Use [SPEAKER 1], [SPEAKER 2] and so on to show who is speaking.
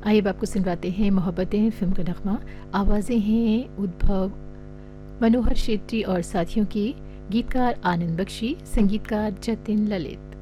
[SPEAKER 1] आइए अब आपको सुनवाते हैं मोहब्बतें फिल्म का नगमा। आवाज़ें हैं उद्भव मनोहर शेट्टी और साथियों की, गीतकार आनंद बख्शी, संगीतकार जतिन ललित।